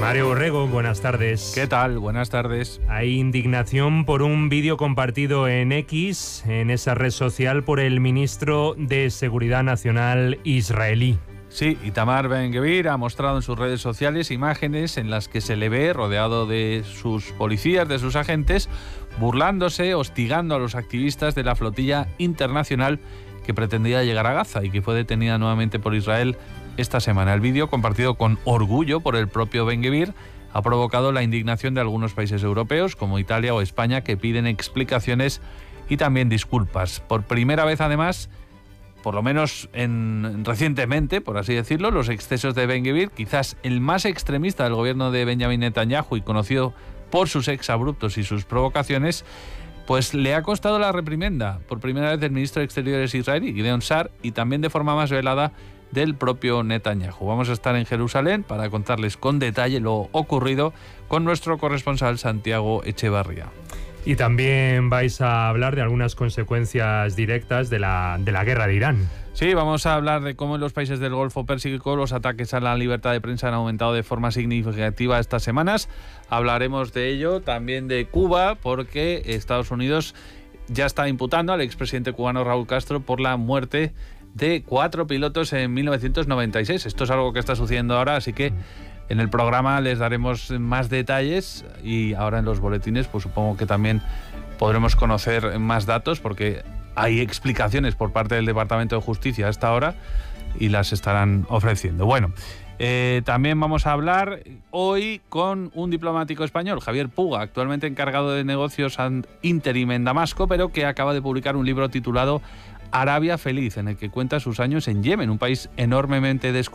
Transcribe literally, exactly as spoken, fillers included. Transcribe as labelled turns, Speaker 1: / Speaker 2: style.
Speaker 1: Mario Borrego, buenas tardes.
Speaker 2: ¿Qué tal? Buenas tardes.
Speaker 1: Hay indignación por un vídeo compartido en X, en esa red social, por el ministro de Seguridad Nacional israelí.
Speaker 2: Sí, Itamar Ben-Gvir ha mostrado en sus redes sociales imágenes en las que se le ve rodeado de sus policías, de sus agentes, burlándose, hostigando a los activistas de la flotilla internacional que pretendía llegar a Gaza y que fue detenida nuevamente por Israel esta semana. El vídeo, compartido con orgullo por el propio Ben-Gvir, ha provocado la indignación de algunos países europeos, como Italia o España, que piden explicaciones y también disculpas. Por primera vez, además, por lo menos en, recientemente, por así decirlo, los excesos de Ben-Gvir, quizás el más extremista del gobierno de Benjamin Netanyahu y conocido por sus exabruptos y sus provocaciones, pues le ha costado la reprimenda por primera vez del ministro de Exteriores israelí, Gideon Sa'ar, y también de forma más velada del propio Netanyahu. Vamos a estar en Jerusalén para contarles con detalle lo ocurrido con nuestro corresponsal Santiago Echevarría.
Speaker 1: Y también vais a hablar de algunas consecuencias directas de la, de la guerra de Irán.
Speaker 2: Sí, vamos a hablar de cómo en los países del Golfo Pérsico los ataques a la libertad de prensa han aumentado de forma significativa estas semanas. Hablaremos de ello, también de Cuba, porque Estados Unidos ya está imputando al expresidente cubano Raúl Castro por la muerte de cuatro pilotos en mil novecientos noventa y seis. Esto es algo que está sucediendo ahora, así que en el programa les daremos más detalles y ahora en los boletines pues supongo que también podremos conocer más datos porque hay explicaciones por parte del Departamento de Justicia hasta ahora y las estarán ofreciendo. Bueno, eh, también vamos a hablar hoy con un diplomático español, Javier Puga, actualmente encargado de negocios ad interim en Damasco, pero que acaba de publicar un libro titulado Arabia Feliz, en el que cuenta sus años en Yemen, un país enormemente desconocido